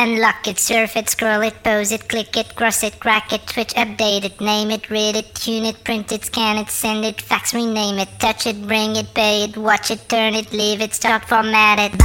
unlock it, surf it, scroll it, pose it, click it, cross it, crack it, switch, update it, name it, read it, tune it, print it, scan it, send it, fax, rename it, touch it, bring it, pay it, watch it, turn it, leave it, stop, format it.